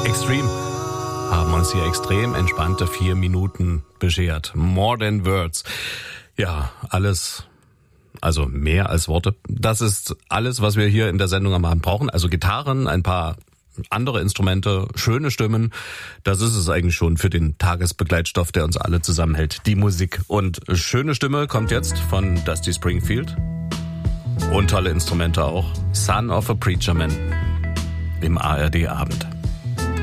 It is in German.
Extreme haben uns hier extrem entspannte 4 Minuten beschert. More than words. Ja, alles, also mehr als Worte. Das ist alles, was wir hier in der Sendung am Abend brauchen. Also Gitarren, ein paar andere Instrumente, schöne Stimmen. Das ist es eigentlich schon für den Tagesbegleitstoff, der uns alle zusammenhält. Die Musik. Und schöne Stimme kommt jetzt von Dusty Springfield. Und tolle Instrumente auch. Son of a Preacher Man im ARD-Abend.